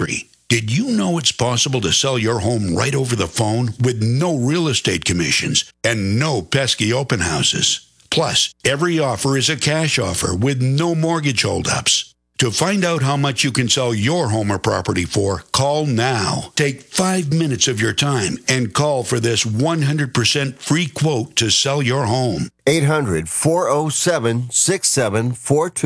country. Did you know it's possible to sell your home right over the phone with no real estate commissions and no pesky open houses? Plus, every offer is a cash offer with no mortgage holdups. To find out how much you can sell your home or property for, call now. Take 5 minutes of your time and call for this 100% free quote to sell your home. 800-407-6742.